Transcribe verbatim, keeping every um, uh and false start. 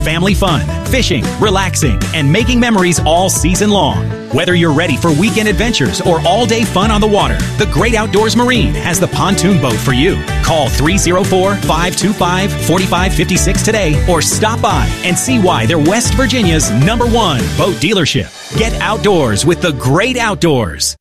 Family fun, fishing, relaxing, and making memories all season long. Whether you're ready for weekend adventures or all-day fun on the water, the Great Outdoors Marine has the pontoon boat for you. Call three oh four, five two five, four five five six today or stop by and see why they're West Virginia's number one boat dealership. Get outdoors with the Great Outdoors.